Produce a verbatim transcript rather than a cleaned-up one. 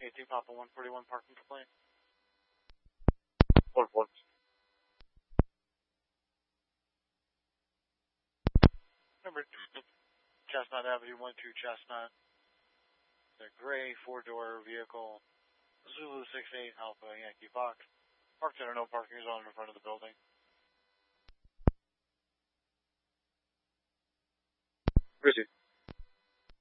eighteen Papa one forty-one parking complaint. one one. Number two, Chestnut Avenue, one two Chestnut. The gray four-door vehicle, Zulu six eight Alpha Yankee Fox, parked in a no parking zone in front of the building. Where is he?